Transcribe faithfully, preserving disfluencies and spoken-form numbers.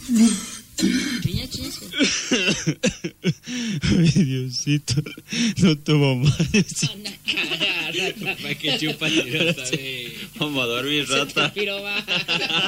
Chiña, chiña. Ay, Diosito, no tuvo más. Anda, cagada. ¿Para qué chupa y rata, güey? Vamos a dormir, rata. Piro va.